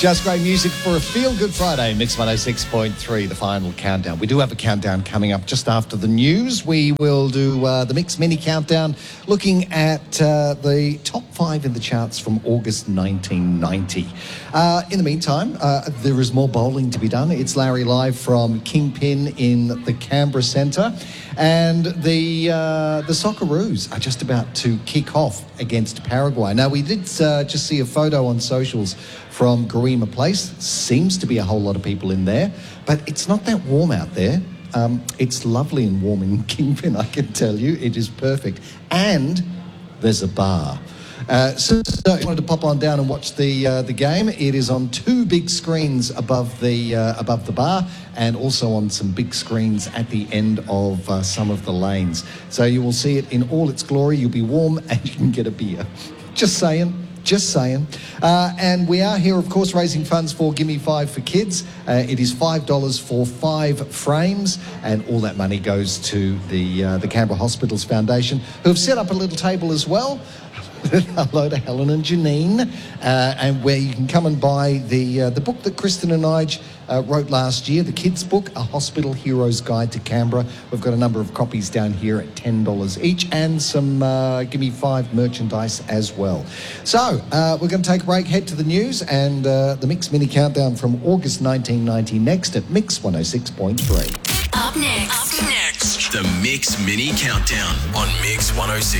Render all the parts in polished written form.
Just great music for a feel-good Friday. Mix 106.3, the final countdown. We do have a countdown coming up just after the news. We will do the Mix Mini Countdown, looking at the top 5 in the charts from August 1990. In the meantime, there is more bowling to be done. It's Larry live from Kingpin in the Canberra Centre. And the Socceroos are just about to kick off against Paraguay. Now, we did just see a photo on socials from Garima Place. Seems to be a whole lot of people in there, but it's not that warm out there. It's lovely and warm in Kingpin, I can tell you. It is perfect. And there's a bar. So if you wanted to pop on down and watch the game, it is on 2 big screens above the bar, and also on some big screens at the end of some of the lanes. So you will see it in all its glory. You'll be warm and you can get a beer. Just saying. And we are here, of course, raising funds for Gimme 5 for Kids. It is $5 for 5 frames, and all that money goes to the Canberra Hospitals Foundation, who have set up a little table as well. Hello to Helen and Janine, and where you can come and buy the book that Kristen and Nige wrote last year, the kids' book, A Hospital Hero's Guide to Canberra. We've got a number of copies down here at $10 each, and some Gimme 5 merchandise as well. So we're going to take a break, head to the news, and the Mix Mini Countdown from August 1990 next at Mix 106.3. Up next, the Mix Mini Countdown on Mix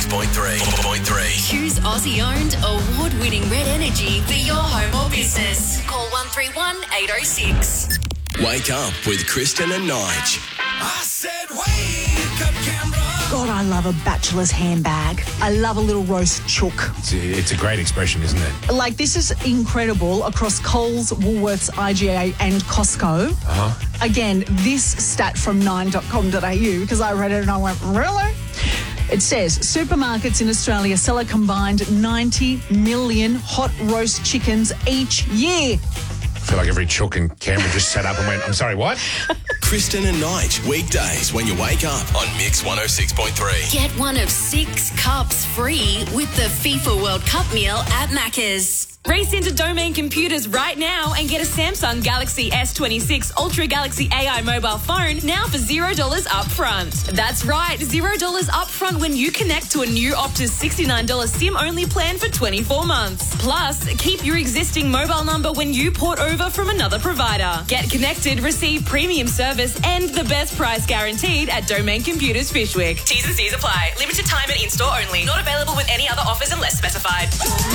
106.3. Choose Aussie-owned, award-winning red energy for your home or business. Call 131 806. Wake up with Kristen and Nige. I said wake up, Canberra. God, I love a bachelor's handbag. I love a little roast chook. It's a great expression, isn't it? Like, this is incredible across Coles, Woolworths, IGA and Costco. Again, this stat from 9.com.au, because I read it and I went, really? It says supermarkets in Australia sell a combined 90 million hot roast chickens each year. I feel like every chook in Canberra just sat up and went, I'm sorry, what? Kristen and Nige, weekdays when you wake up on Mix 106.3. Get one of 6 cups free with the FIFA World Cup meal at Macca's. Race into Domain Computers right now and get a Samsung Galaxy S26 Ultra Galaxy AI mobile phone now for $0 up front. That's right, $0 up front when you connect to a new Optus $69 SIM-only plan for 24 months. Plus, keep your existing mobile number when you port over from another provider. Get connected, receive premium service and the best price guaranteed at Domain Computers Fishwick. T's and C's apply. Limited time and in-store only. Not available with any other offers unless specified.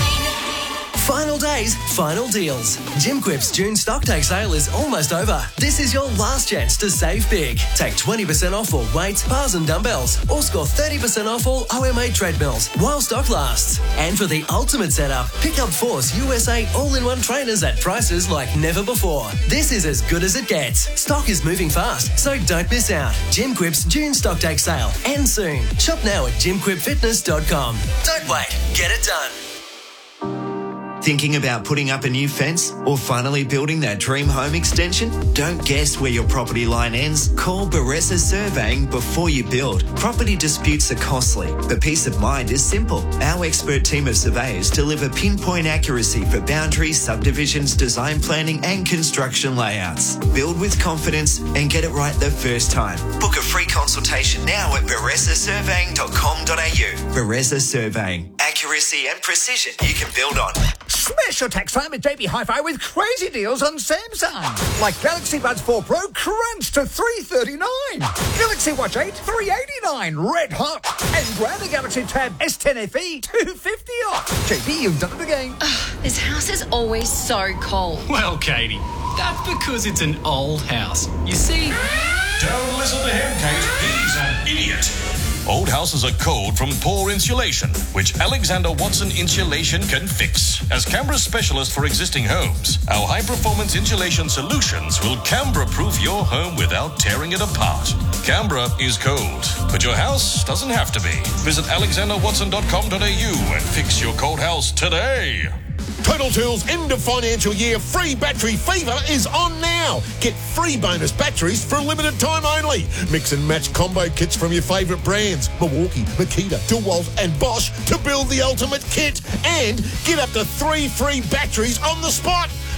Final days, final deals. Jim Quip's June Stocktake sale is almost over. This is your last chance to save big. Take 20% off all weights, bars and dumbbells, or score 30% off all OMA treadmills while stock lasts. And for the ultimate setup, pick up Force USA all-in-one trainers at prices like never before. This is as good as it gets. Stock is moving fast, so don't miss out. Jim Quip's June Stocktake sale ends soon. Shop now at jimquipfitness.com. Don't wait, get it done. Thinking about putting up a new fence or finally building that dream home extension? Don't guess where your property line ends. Call Baressa Surveying before you build. Property disputes are costly, but peace of mind is simple. Our expert team of surveyors deliver pinpoint accuracy for boundaries, subdivisions, design planning and construction layouts. Build with confidence and get it right the first time. Book a free consultation now at baressasurveying.com.au. Baressa Surveying. Accuracy and precision you can build on. Smash your tax time at JB Hi-Fi with crazy deals on Samsung. Like Galaxy Buds 4 Pro crunched to $339. Galaxy Watch 8, $389. Red hot. And grab the Galaxy Tab S10 FE, $250 off. JB, you've done it again. This house is always so cold. Well, Katie, that's because it's an old house. You see... Don't listen to him, Kate. He's an idiot. Old houses are cold from poor insulation, which Alexander Watson Insulation can fix. As Canberra's specialist for existing homes, our high-performance insulation solutions will Canberra-proof your home without tearing it apart. Canberra is cold, but your house doesn't have to be. Visit alexanderwatson.com.au and fix your cold house today. Total Tools end of financial year free battery fever is on now. Get free bonus batteries for a limited time only. Mix and match combo kits from your favourite brands, Milwaukee, Makita, DeWalt and Bosch, to build the ultimate kit. And get up to 3 free batteries on the spot.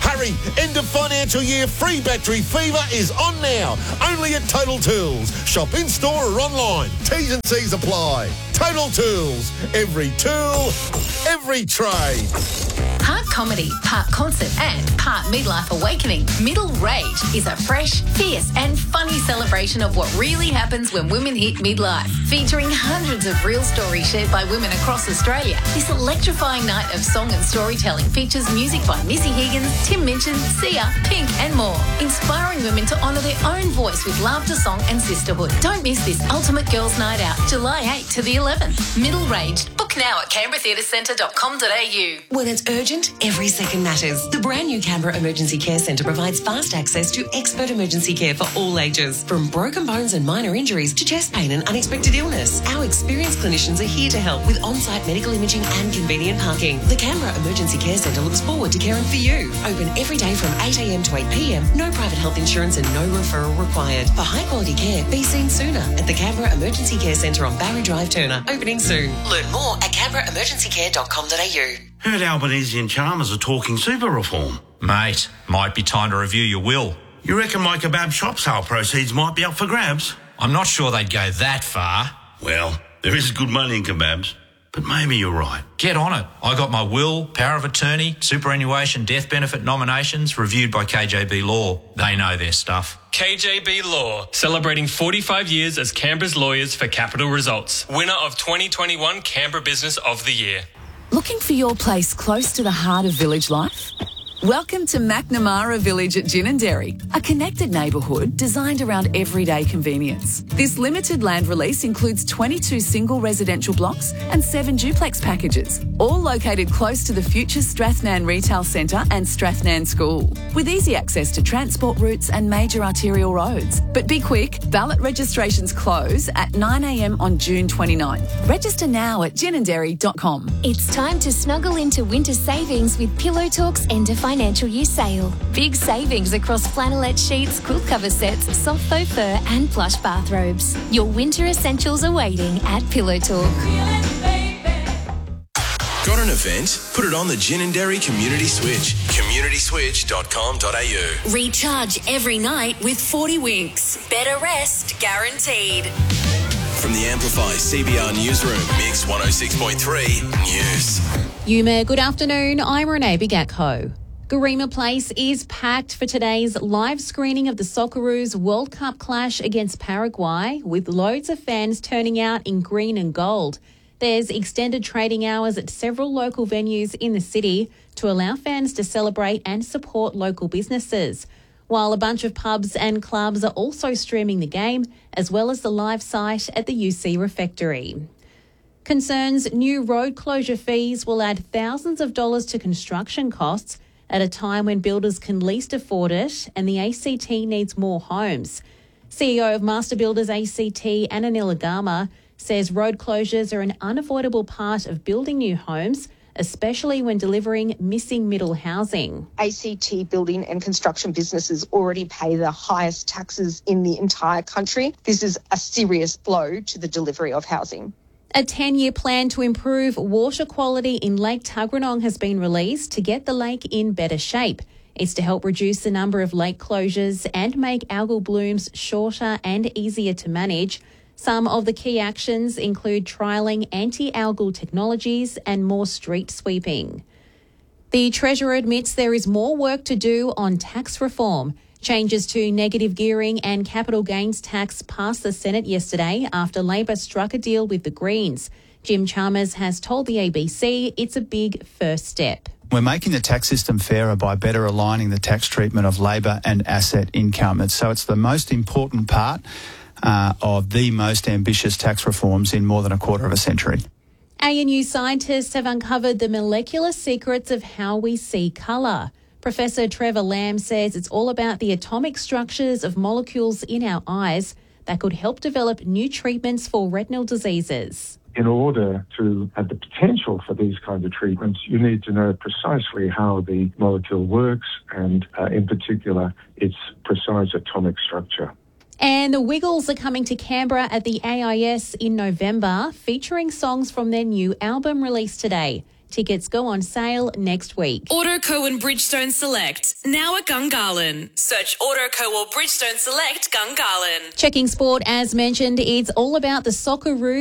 Hurry, end of financial year free battery fever is on now. Only at Total Tools. Shop in-store or online. T's and C's apply. Total Tools. Every tool, every trade. Part comedy, part concert and part midlife awakening, Middle Rage is a fresh, fierce and funny celebration of what really happens when women hit midlife. Featuring hundreds of real stories shared by women across Australia, this electrifying night of song and storytelling features music by Missy Higgins, Tim Minchin, Sia, Pink and more, inspiring women to honour their own voice with laughter, song and sisterhood. Don't miss this ultimate girls' night out, July 8th to the 11th. Middle Rage. Book now at canberratheatrecentre.com.au. When it's urgent, every second matters. The brand new Canberra Emergency Care Centre provides fast access to expert emergency care for all ages, from broken bones and minor injuries to chest pain and unexpected illness. Our experienced clinicians are here to help with on-site medical imaging and convenient parking. The Canberra Emergency Care Centre looks forward to caring for you. Open every day from 8 a.m. to 8 p.m. No private health insurance and no referral required. For high-quality care, be seen sooner at the Canberra Emergency Care Centre on Barry Drive, Turner. Opening soon. Learn more at canberraemergencycare.com.au. Heard Albanese and Chalmers are talking super reform. Mate, might be time to review your will. You reckon my kebab shop sale proceeds might be up for grabs? I'm not sure they'd go that far. Well, there is good money in kebabs, but maybe you're right. Get on it. I got my will, power of attorney, superannuation, death benefit nominations reviewed by KJB Law. They know their stuff. KJB Law, celebrating 45 years as Canberra's lawyers for capital results. Winner of 2021 Canberra Business of the Year. Looking for your place close to the heart of village life? Welcome to McNamara Village at Ginninderry, a connected neighbourhood designed around everyday convenience. This limited land release includes 22 single residential blocks and 7 duplex packages, all located close to the future Strathnan Retail Centre and Strathnan School, with easy access to transport routes and major arterial roads. But be quick, ballot registrations close at 9 a.m. on June 29. Register now at ginninderry.com. It's time to snuggle into winter savings with Pillow Talk's end of financial year sale. Big savings across flannelette sheets, quilt cover sets, soft faux fur and plush bathrobes. Your winter essentials are waiting at Pillow Talk. Got an event? Put it on the Ginninderry Community Switch. communityswitch.com.au. Recharge every night with 40 winks. Better rest guaranteed. From the Amplify CBR Newsroom, Mix 106.3 News. Yuma, good afternoon. I'm Renee Bigakho. Garema Place is packed for today's live screening of the Socceroos World Cup clash against Paraguay, with loads of fans turning out in green and gold. There's extended trading hours at several local venues in the city to allow fans to celebrate and support local businesses, while a bunch of pubs and clubs are also streaming the game, as well as the live site at the UC Refectory. Concerns new road closure fees will add thousands of dollars to construction costs at a time when builders can least afford it and the ACT needs more homes. CEO of Master Builders ACT, Ananila Gama, says road closures are an unavoidable part of building new homes, especially when delivering missing middle housing. ACT building and construction businesses already pay the highest taxes in the entire country. This is a serious blow to the delivery of housing. A 10-year plan to improve water quality in Lake Tuggeranong has been released to get the lake in better shape. It's to help reduce the number of lake closures and make algal blooms shorter and easier to manage. Some of the key actions include trialling anti-algal technologies and more street sweeping. The Treasurer admits there is more work to do on tax reform. Changes to negative gearing and capital gains tax passed the Senate yesterday after Labor struck a deal with the Greens. Jim Chalmers has told the ABC it's a big first step. We're making the tax system fairer by better aligning the tax treatment of labour and asset income. So it's the most important part of the most ambitious tax reforms in more than a quarter of a century. ANU scientists have uncovered the molecular secrets of how we see colour. Professor Trevor Lamb says it's all about the atomic structures of molecules in our eyes that could help develop new treatments for retinal diseases. In order to have the potential for these kinds of treatments, you need to know precisely how the molecule works and, in particular, its precise atomic structure. And the Wiggles are coming to Canberra at the AIS in November, featuring songs from their new album released today. Tickets go on sale next week. Autoco and Bridgestone Select, now at Gungahlin. Search Autoco or Bridgestone Select Gungahlin. Checking sport, as mentioned, it's all about the Socceroos.